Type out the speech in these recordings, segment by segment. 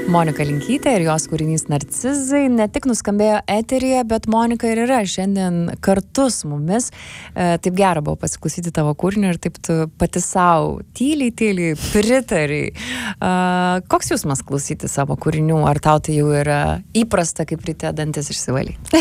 Monika Linkytė ir jos kūrinys Narcizai ne tik nuskambėjo eteryje, bet Monika ir yra šiandien kartu su mumis. Taip gera buvo pasiklausyti tavo kūrinio ir taip tu pati savo tyliai pritariai. Koks jausmas klausyti savo kūrinių? Ar tau tai jau yra įprasta, kaip ryte dantis išsivalyti?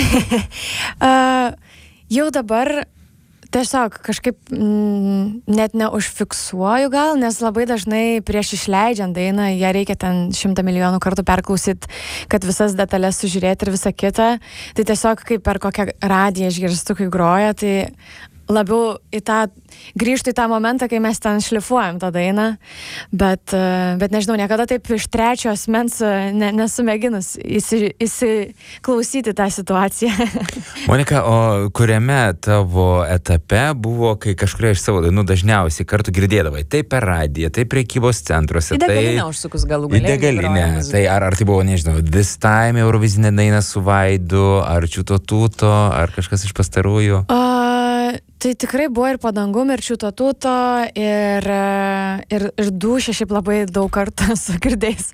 Jau dabar tiesiog kažkaip net neužfiksuoju gal, nes labai dažnai prieš išleidžiant dainą, ją reikia ten 100 milijonų kartų perklausyti, kad visas detalės sužiūrėti ir visą kitą. Tai tiesiog kaip per kokią radiją išgirstu, kai groja, tai labiau grįžtu į tą momentą, kai mes ten šlifuojam tą dainą, bet nežinau, niekada taip iš trečio asmens nesumėginus įsiklausyti tą situaciją. Monika, o kuriame tavo etape buvo, kai kažkuria iš savo dainų dažniausiai kartu girdėdavai? Tai per radiją, tai prekybos centruose. Į degalinę užsukus galų gale. Į degalinę. Tai ar tai buvo, nežinau, This Time Eurovizinė daina su Vaidu, ar Čiuto Tuto, ar kažkas iš pastarųjų? Tai tikrai buvo ir Padangum, ir Čiuto Tuto, ir Dūšė šiaip labai daug kartų su girdėjus.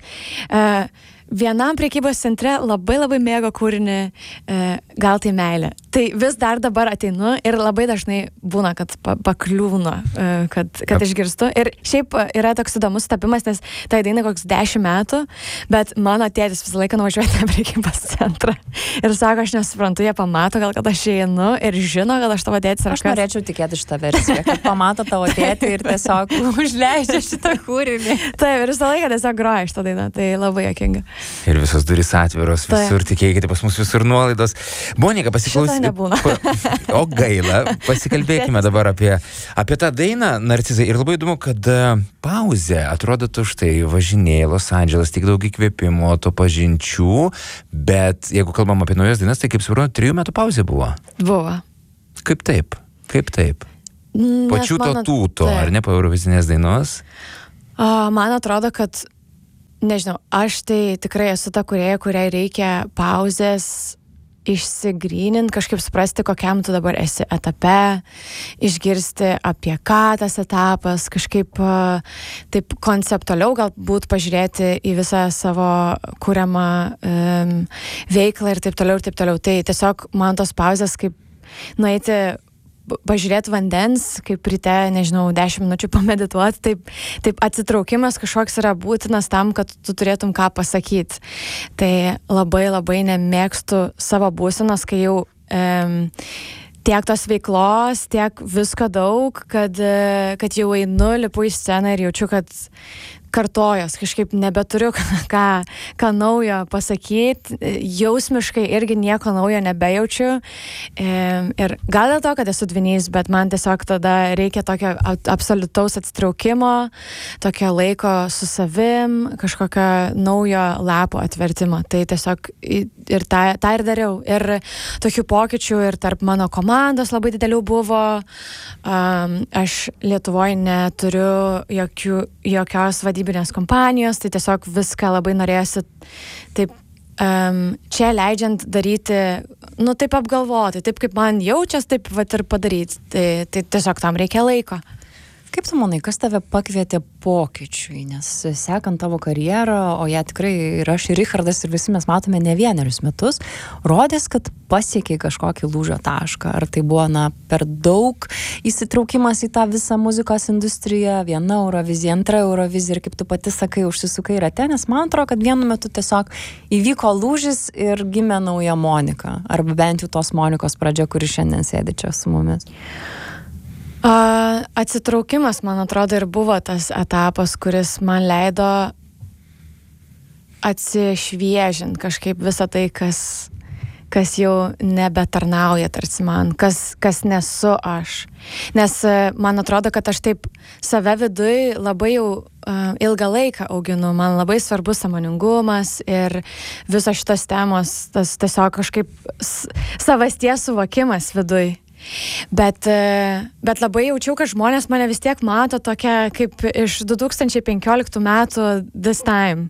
Vienam prekybos centre labai mėgo kūrinį Gal tai meilė. Tai vis dar dabar ateinu ir labai dažnai būna, kad pakliūna, kad išgirstu. Ir šiaip yra toks įdomus tapimas, nes tai daina koks 10 metų, bet mano tėtis visą laiką nuvažiuoja į prekybos centrą. Ir sako, aš nesuprantu, jie pamato, gal kad aš einu ir žino, kad aš tavo tėtis yra. Aš norėčiau tikėti šitą versiją, kad pamato tavo tėtį ir tiesiog užleidžia šitą kūrinį. Taip, ir visą laiką tiesiog groja šitą dainą, tai labai juokinga. Ir visos durys atviros, visur tikėkite, pas mus visur nuolaidos. Monika, pasiklausykime. O gaila, pasikalbėkime dabar apie tą dainą Narcizai. Ir labai įdomu, kad pauzė, atrodytų štai, važinėja Los Andželas, tik daug įkvėpimo, to pažinčių, bet jeigu kalbam apie naujas dainas, tai kaip suprantu, 3 metų pauzė buvo. Buvo. Kaip taip? Po Čiuto Tuto, ar ne, po Eurovizinės dainos? Man atrodo, kad nežinau, aš tai tikrai esu ta kūrėja, kuriai reikia pauzės išsigrynint, kažkaip suprasti, kokiam tu dabar esi etape, išgirsti apie ką tas etapas, kažkaip taip konceptualiau galbūt pažiūrėti į visą savo kuriamą veiklą ir taip toliau. Tai tiesiog man tos pauzės kaip nueiti pažiūrėti vandens, kaip ryte, nežinau, 10 minučių pamedituoti, taip atsitraukimas kažkoks yra būtinas tam, kad tu turėtum ką pasakyti. Tai labai nemėgstu savo būsenos, kai jau tiek tos veiklos, tiek visko daug, kad jau einu, lipu į sceną ir jaučiu, kad kartojos, kažkaip nebeturiu ką naujo pasakyti, jausmiškai irgi nieko naujo nebejaučiu. Ir gal dėl to, kad esu dvinys, bet man tiesiog tada reikia tokio absoliutaus atsitraukimo, tokio laiko su savim, kažkokio naujo lapo atvertimo. Tai tiesiog ir tą ir dariau. Ir tokių pokyčių ir tarp mano komandos labai didelių buvo. Aš Lietuvoje neturiu jokios vadybinės kompanijos, tai tiesiog viską labai norėjusi taip čia leidžiant daryti, taip apgalvoti, taip kaip man jaučias, taip vat ir padaryti. Tai tiesiog tam reikia laiko. Kaip tu manai, kas tave pakvietė pokyčiui, nes sekant tavo karjerą, o ją tikrai ir aš, ir Richardas, ir visi mes matome ne vienerius metus, rodės, kad pasiekiai kažkokį lūžio tašką. Ar tai buvo, per daug įsitraukimas į tą visą muzikos industriją, 1 Eurovizija, 2 Eurovizija, ir kaip tu pati sakai, užsisukai rate, nes man atrodo, kad vienu metu tiesiog įvyko lūžis ir gimė nauja Monika, arba bent jau tos Monikos pradžia, kuri šiandien sėdi čia su mumis. Atsitraukimas, man atrodo, ir buvo tas etapas, kuris man leido atsišviežinti kažkaip visą tai, kas jau nebetarnauja tarsi man, kas nesu aš. Nes man atrodo, kad aš taip save viduj labai jau ilgą laiką auginu. Man labai svarbus sąmoningumas ir visos šitos temos, tas tiesiog kažkaip savasties suvokimas viduj. Bet labai jaučiau, kad žmonės mane vis tiek mato tokia kaip iš 2015 metų This Time.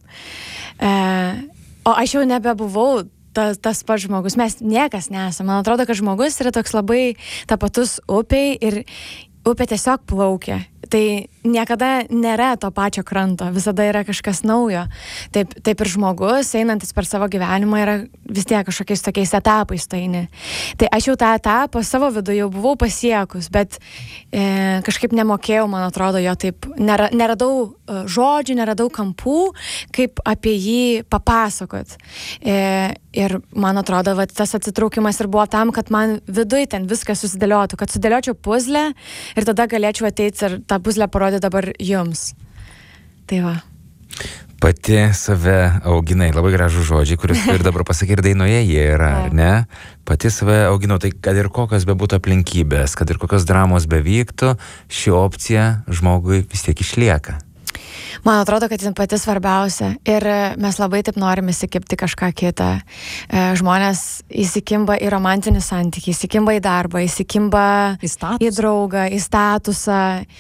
O aš jau nebebuvau tas pats žmogus. Mes niekas nesame. Man atrodo, kad žmogus yra toks labai tapatus upiai ir upė tiesiog plaukia. tai niekada nėra to pačio kranto, visada yra kažkas naujo. Taip ir žmogus, einantis per savo gyvenimą, yra vis tiek kažkokiais tokiais etapais taini. Tai aš jau tą etapą savo viduje jau buvau pasiekus, bet kažkaip nemokėjau, man atrodo, jo taip, neradau žodžių, neradau kampų, kaip apie jį papasakot. Ir man atrodo, tas atsitraukimas ir buvo tam, kad man viduj ten viskas susidėliotų, kad sudėliočiau puzlę ir tada galėčiau ateiti ir tą puzlę parodyti dabar jums. Tai va. Pati save auginai, labai gražų žodžiai, kuris ir dabar pasakai ir dainoje jie yra, ar ne? Pati save auginau, tai kad ir kokios bebūtų aplinkybės, kad ir kokios dramos bevyktų, ši opcija žmogui vis tiek išlieka. Man atrodo, kad jin pati svarbiausia ir mes labai taip norim įsikibti kažką kitą. Žmonės įsikimba į romantinį santykį, įsikimba į darbą, įsikimba į draugą, į statusą,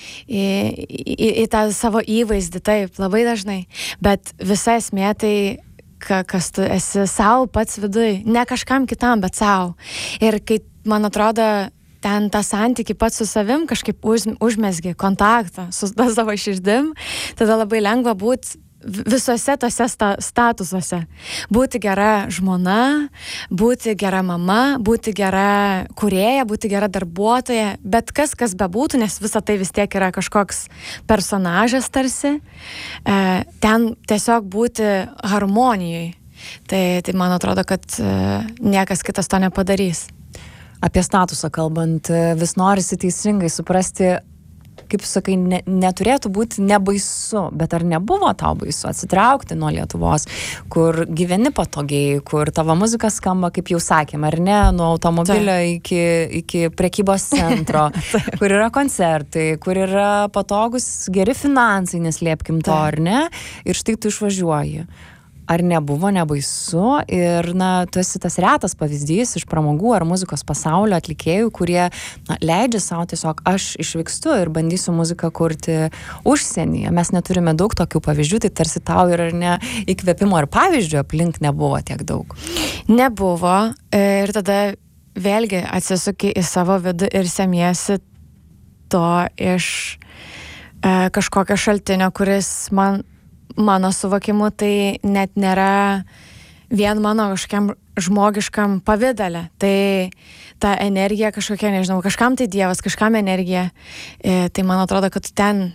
į tą savo įvaizdį, taip, labai dažnai. Bet visa esmė tai, kas tu esi savo pats viduj, ne kažkam kitam, bet savo. Ir kai, man atrodo, ten tą santykį pats su savim kažkaip užmesgi kontaktą su savo širdim, tada labai lengva būti visose tose statusuose. Būti gera žmona, būti gera mama, būti gera kūrėja, būti gera darbuotoja, bet kas bebūtų, nes visa tai vis tiek yra kažkoks personažas tarsi, ten tiesiog būti harmonijai. Tai man atrodo, kad niekas kitas to nepadarys. Apie statusą kalbant, vis norisi teisingai suprasti, kaip sakai, neturėtų būti nebaisu, bet ar nebuvo tau baisu atsitraukti nuo Lietuvos, kur gyveni patogiai, kur tavo muzika skamba, kaip jau sakėm, ar ne, nuo automobilio iki prekybos centro, kur yra koncertai, kur yra patogus geri finansai, neslėpkim to, ar ne, ir štai tu išvažiuoji. Ar nebuvo nebaisu ir, tu esi tas retas pavyzdys iš pramogų ar muzikos pasaulio atlikėjų, kurie leidžia savo tiesiog, aš išvykstu ir bandysiu muziką kurti užsienyje. Mes neturime daug tokių pavyzdžių, tai tarsi tau ir ne įkvėpimo ir pavyzdžių aplink nebuvo tiek daug. Nebuvo ir tada vėlgi atsisuki į savo vidų ir semiesi to iš kažkokio šaltinio, kuris mano suvokimu tai net nėra vien mano kažkokiam žmogiškam pavidale. Tai ta energija kažkokia, nežinau, kažkam tai Dievas, kažkam energija. Tai man atrodo, kad ten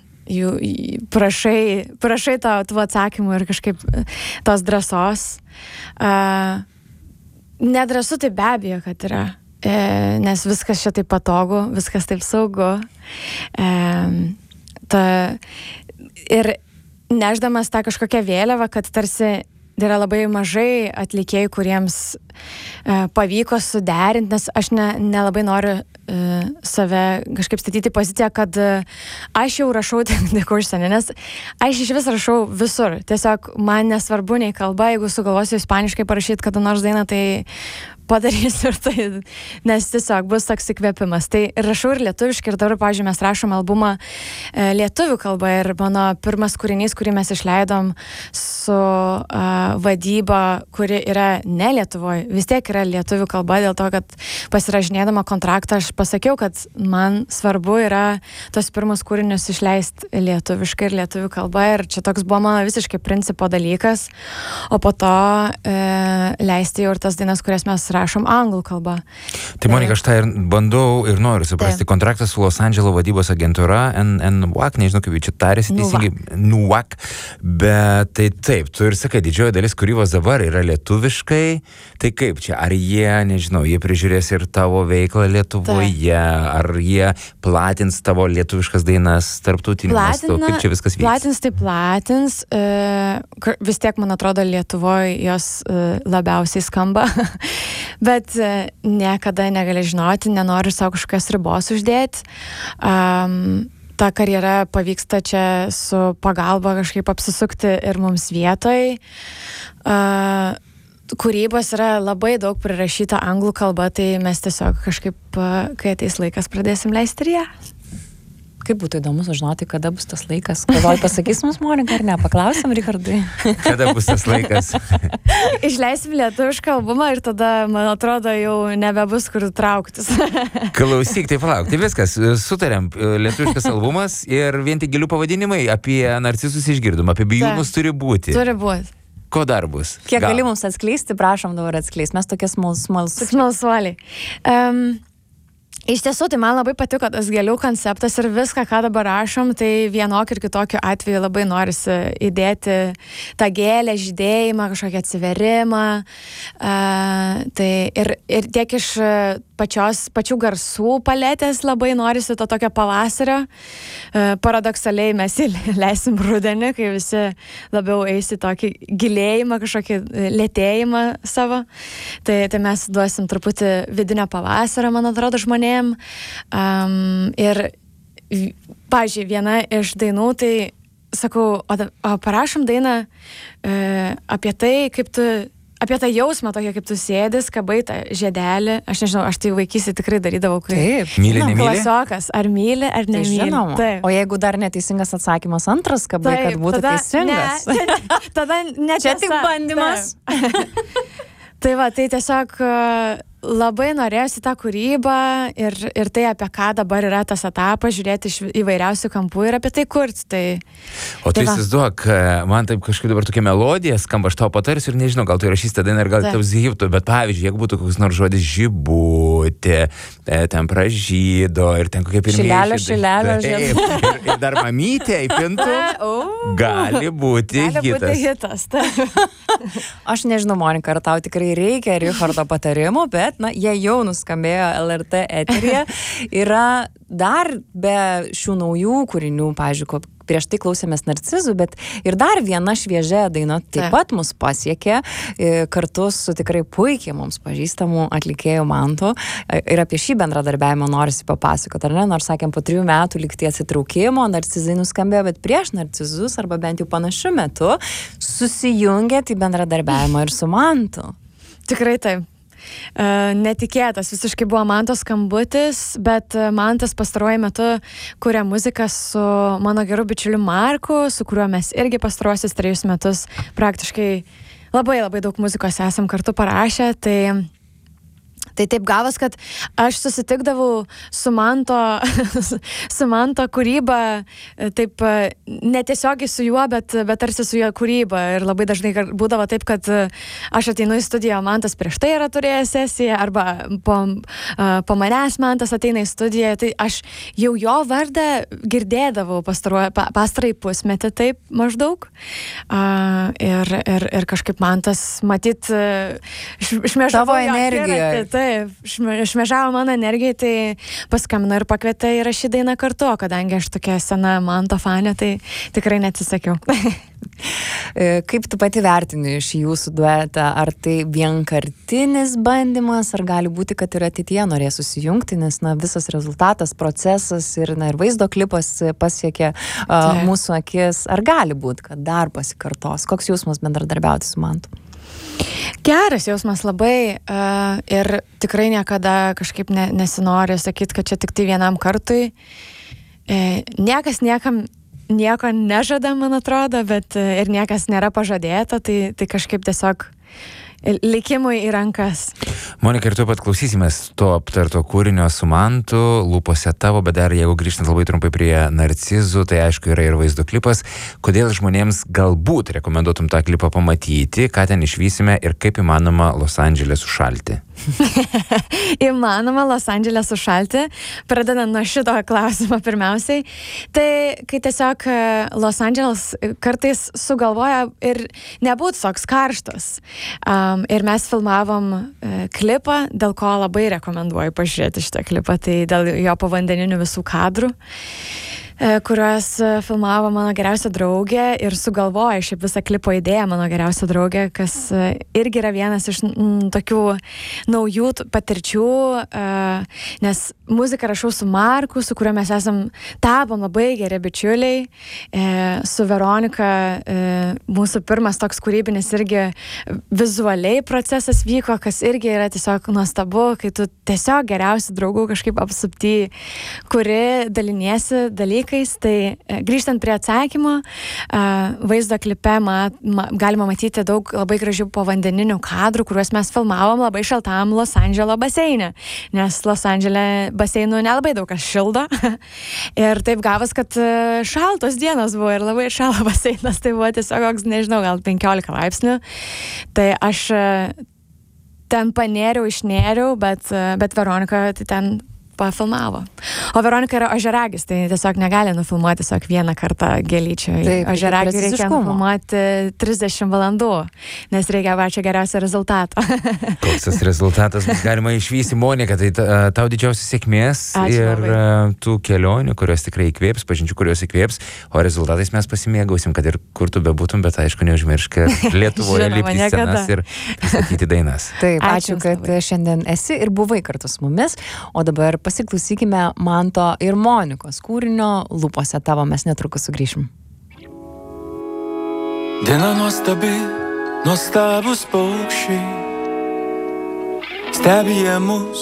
prašai tų atsakymų ir kažkaip tos drąsos. Nedrąsu tai be abejo, kad yra. Nes viskas čia taip patogu, viskas taip saugu. Ir nešdamas tą kažkokią vėliavą, kad tarsi yra labai mažai atlikėjų, kuriems pavyko suderinti, nes aš nelabai noriu save kažkaip statyti poziciją, kad aš jau rašau tik užsienį, nes aš iš vis rašau visur. Tiesiog man nesvarbu nei kalba, jeigu sugalvosiu ispaniškai parašyti kada nors dainą, tai padarysiu ir tai, nes tiesiog bus toks įkvėpimas. Tai rašau ir lietuviškai, ir dabar, pavyzdžiui, mes rašom albumą lietuvių kalba ir mano pirmas kūrinys, kurį mes išleidom su vadyba, kuri yra ne Lietuvoje, vis tiek yra lietuvių kalba, dėl to, kad pasirašinėdama kontraktą aš pasakiau, kad man svarbu yra tos pirmus kūrinius išleisti lietuviškai ir lietuvių kalba ir čia toks buvo mano visiškai principo dalykas, o po to leisti jau ir tas dainas, kurias mes rašom anglų kalba. Tai Monika, aš tą ir bandau ir noriu suprasti. Kontraktas su Los Andželo vadybos agentūra NUAC, nežinau kaip čia tarėsi teisingai, NUAC, bet tai taip, tu ir sakai, didžioji dalis kūrybos dabar yra lietuviškai, tai kaip čia, ar jie, nežinau, jie prižiūrės ir tavo veiklą Lietuvoje, ar jie platins tavo lietuviškas dainas tarptautiniu mastu, kaip čia viskas vyks? Platins, vis tiek, man atrodo, Lietuvoje jos labiausiai skamba. Bet niekada negali žinoti, nenoriu savo kažkokios ribos uždėti. Ta karjera pavyksta čia su pagalba kažkaip apsisukti ir mums vietoj. Kūrybos yra labai daug prirašyta anglų kalba, tai mes tiesiog kažkaip, kai ateis laikas, pradėsim leisti ir ją. Kaip būtų įdomu sužinoti, kada bus tas laikas. Gal pasakys mums Monika ar ne? Paklausim, Richardai. Kada bus tas laikas? Išleisim lietuvišką albumą ir tada, man atrodo, jau nebebus kur trauktis. Klausyk, tai palauk, tai viskas, sutarėm, lietuviškas albumas ir vien tik gilių pavadinimai apie narcizus išgirdom, apie bijūnus turi būti. Turi būti. Ko dar bus? Kiek gali mums atskleisti, prašom dabar atskleisti. Mes tokie smalsuoliai. Iš tiesų, tai man labai patiko tas gėlių konceptas ir viską, ką dabar rašom, tai vienokį ir kitokį atveju labai norisi įdėti tą gėlę, žydėjimą, kažkokį atsiverimą. Tai ir tiek iš pačių garsų paletės labai norisi to tokio pavasario. Paradoksaliai mes leisim rudenį, kai visi labiau eis į tokį gilėjimą, kažkokį lėtėjimą savo. Tai mes duosim truputį vidinio pavasario, man atrodo, žmonėms. Ir, pavyzdžiui, viena iš dainų, tai sakau, o parašom dainą apie tai, kaip tu, apie tą jausmą tokia, kaip tu sėdis, kabai tą žiedelį. Aš nežinau, aš tai vaikystėje tikrai darydavau, kai... Taip, myli, nemyli? Klasiokas, ar myli, ar nemyli. Žinoma. O jeigu dar neteisingas atsakymas antras, kabai, kad būtų teisingas. Tada ne čia tik bandymas. Tai va, tai tiesiog labai norėjusi tą kūrybą ir tai, apie ką dabar yra tas etapas, žiūrėti iš įvairiausių kampų ir apie tai kurti. Tai, o tu įsivaizduok, man taip kažkaip dabar tokia melodija skamba, aš tau patarsiu ir nežinau, gal tu įrašys tą dainą ir gal tau zhiptų, bet pavyzdžiui, jeigu būtų koks nors žodis žibutė, ten pražydo ir ten kokie pirmieji šilelio, ir dar mamytė įpintų, gali būti hitas. Aš nežinau, Monika, ar tau tikrai reikia Richardo patarimų, bet jie jau nuskambėjo LRT eteryje. Yra dar be šių naujų kūrinių, pavyzdžiui, prieš tai klausėmės Narcizų, bet ir dar viena šviežia daina taip pat mus pasiekė kartu su tikrai puikiai mums pažįstamu atlikėju Mantu. Ir apie šį bendradarbiavimą norisi papasakoti, ar ne? Nors sakėm, po 3 metų likti atsitraukimo, Narcizai nuskambėjo, bet prieš Narcizus, arba bent jau panašiu metu, susijungėt į bendradarbiavimą ir su Mantu. Tikrai taip. Netikėtas visiškai buvo Manto skambutis, bet Mantas pastaruoju metu kuria muziką su mano geru bičiuliu Marku, su kuriuo mes irgi pastaruosius 3 metus praktiškai labai daug muzikos esam kartu parašę. Tai taip gavos, kad aš susitikdavau su Manto kūryba, taip netiesiogiai su juo, bet tarsi su jo kūryba. Ir labai dažnai būdavo taip, kad aš ateinu į studiją, Mantas prieš tai yra turėjęs sesiją, arba po manęs Mantas ateina į studiją. Tai aš jau jo vardą girdėdavau pastarąjį pusmetį, taip maždaug. Ir kažkaip Mantas, matyt, šmėžavo energiją. Šmėžavo mano energijai, tai paskambino ir pakvietė įrašyti dainą kartu, kadangi aš tokia sena Manto fanė, tai tikrai neatsisakiau. Kaip tu pati vertini šį jūsų duetą? Ar tai vienkartinis bandymas, ar gali būti, kad ir ateityje norės susijungti, nes visas rezultatas, procesas ir vaizdo klipas pasiekė mūsų akis. Ar gali būti, kad dar pasikartos? Koks jausmas bendradarbiauti su Mantu? Geras jausmas labai ir tikrai niekada kažkaip nesinori sakyti, kad čia tik tai vienam kartui. Niekas niekam nieko nežada, man atrodo, bet ir niekas nėra pažadėta, tai kažkaip tiesiog likimui į rankas. Monika, ir tu pat klausysimės to aptarto kūrinio su Mantu, lūpose tavo, bet dar jeigu grįžtant labai trumpai prie Narcizų, tai aišku yra ir vaizdo klipas. Kodėl žmonėms galbūt rekomenduotum tą klipą pamatyti, ką ten išvysime ir kaip įmanoma Los Andžele sušalti? Įmanoma Los Andžele sušalti, pradedant nuo šito klausimo pirmiausiai. Tai kai tiesiog Los Andželas kartais sugalvoja ir nebūtų toks karštas. Ir mes filmavom klipą, dėl ko labai rekomenduoju pažiūrėti šitą klipą, tai dėl jo povandeninių visų kadrų, kuriuos filmavo mano geriausia draugė ir sugalvojo šiaip visą klipo idėją mano geriausia draugė, kas irgi yra vienas iš tokių naujų patirčių, nes muziką rašau su Marku, su kuriuo mes tapom labai geri bičiuliai, su Veronika mūsų pirmas toks kūrybinis irgi vizualiai procesas vyko, kas irgi yra tiesiog nuostabu, kai tu tiesiog geriausių draugų kažkaip apsupty, kuri daliniesi dalykais. Tai grįžtant prie atsakymo, vaizdo klipe galima matyti daug labai gražių povandeninių kadrų, kuriuos mes filmavom labai šaltam Los Andželo baseine, nes Los Andžele baseinų nelabai daug kas šildo. Ir taip gavas, kad šaltos dienos buvo ir labai šalo baseinas, tai buvo tiesiog koks, nežinau, gal 15 laipsnių. Tai aš ten panėriau, išnėriau, bet Veronika tai ten pafilmavo. O Veronika yra ožiaragis, tai tiesiog negali nufilmuoti tiesiog vieną kartą gėlyčių. Ožiaragį reikia nufilmuoti 30 valandų, nes reikia pačio geriausio rezultato. Koks tas rezultatas bus galima išvysti, Monika, tai tau didžiausios sėkmės. Ačiū ir labai. Tų kelionių, kurios tikrai įkvėps, pažinčių, kurios įkvėps, o rezultatais mes pasimėgausim, kad ir kur tu bebūtum, bet aišku, neužmiršk Lietuvoje lipti scenas ir statyti dainas. Taip, ačiū, kad šiandien esi ir buvai kartu su mumis, o dabar pasiklausykime Manto ir Monikos kūrinio Lūpose tavo, mes netrukus sugrįšim. Diena nuostabi, nuostabus paukščiai, stebi jie mus